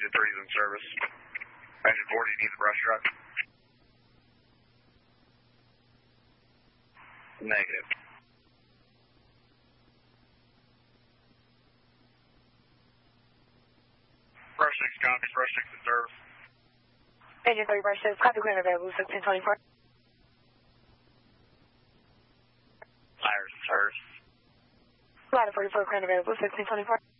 Engine 3 is in service. Engine 4, do you need the brush truck? Negative. Brush 6 copies, Brush 6 in service. Engine 3, Brush 6, copy, clear and available, 1624. Tires in service. Ladder 44, clear and available, 1624.